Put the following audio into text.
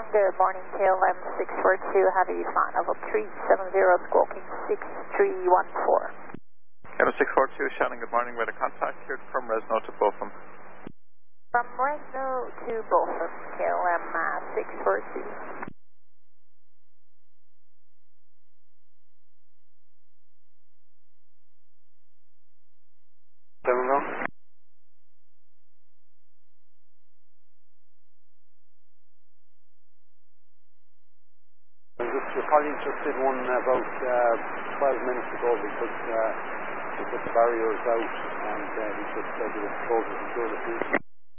Good morning, KLM 642, how do you find? Level 370, squawking 6314. KLM 642, shouting good morning, weather contact here from Resno to Botham. From Resno to Botham, KLM 642. Your colleague just did one about 12 minutes ago because he put the barriers out and he just said he was told to secure the future.